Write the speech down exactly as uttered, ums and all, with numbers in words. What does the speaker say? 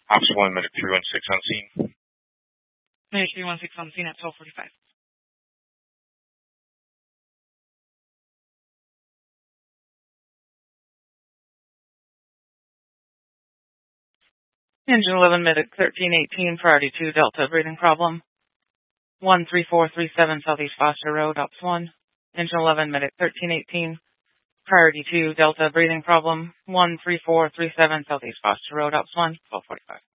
Ops one, Medic three one six on scene. Medic three one six on scene at twelve forty-five. Engine eleven, Medic thirteen eighteen, priority two, Delta, breathing problem. one three four three seven Southeast Foster Road, Ops one. Engine eleven, Medic thirteen eighteen, priority two, Delta, breathing problem. one three four three seven Southeast Foster Road, Ops one, twelve forty-five.